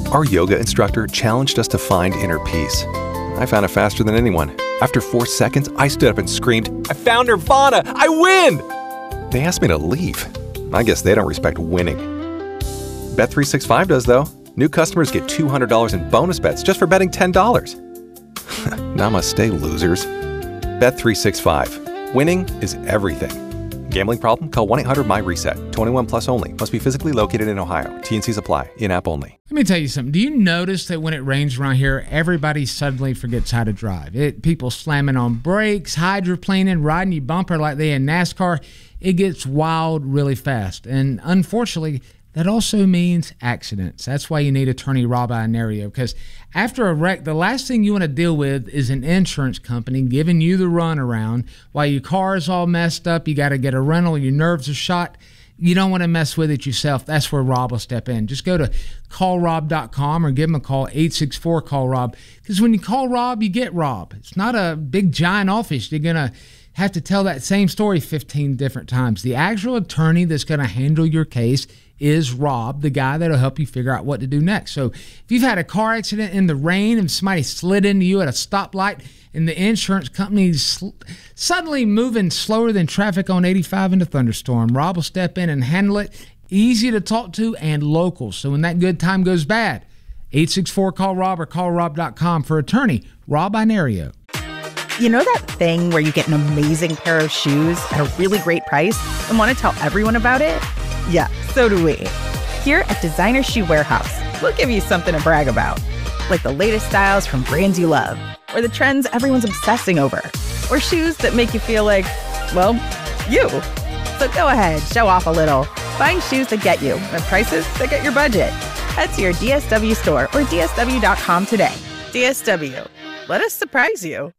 Our yoga instructor challenged us to find inner peace. I found it faster than anyone. After 4 seconds, I stood up and screamed, "I found Nirvana! I win!" They asked me to leave. I guess they don't respect winning. Bet365 does, though. New customers get $200 in bonus bets just for betting $10. Namaste, losers. Bet365. Winning is everything. Gambling problem? Call 1-800-MY-RESET. 21 plus only. Must be physically located in Ohio. T&Cs apply. In-app only. Let me tell you something. Do you notice that when it rains around here, everybody suddenly forgets how to drive? People slamming on brakes, hydroplaning, riding your bumper like they in NASCAR. It gets wild really fast. And unfortunately, that also means accidents. That's why you need attorney Rob Inario, because after a wreck, the last thing you want to deal with is an insurance company giving you the runaround while your car is all messed up. You got to get a rental. Your nerves are shot. You don't want to mess with it yourself. That's where Rob will step in. Just go to callrob.com or give him a call, 864-CALL-ROB. Because when you call Rob, you get Rob. It's not a big, giant office. You're going to have to tell that same story 15 different times. The actual attorney that's going to handle your case is Rob, the guy that'll help you figure out what to do next. So if you've had a car accident in the rain and somebody slid into you at a stoplight and the insurance company's suddenly moving slower than traffic on 85 in a thunderstorm, Rob will step in and handle it. Easy to talk to and local. So when that good time goes bad, 864-CALL-ROB or callrob.com for attorney Rob Inario. You know that thing where you get an amazing pair of shoes at a really great price and want to tell everyone about it? Yeah, so do we. Here at Designer Shoe Warehouse, we'll give you something to brag about. Like the latest styles from brands you love, or the trends everyone's obsessing over, or shoes that make you feel like, well, you. So go ahead, show off a little. Find shoes that get you at prices that get your budget. Head to your DSW store or DSW.com today. DSW, let us surprise you.